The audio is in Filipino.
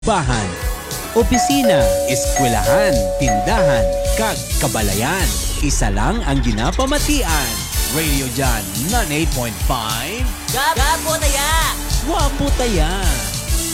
bahan, opisina, eskwelahan, tindahan, kag kabalayan. Isa lang ang ginapamatian. Radio Jan 98.5. Gapo na ya! Wapo taya!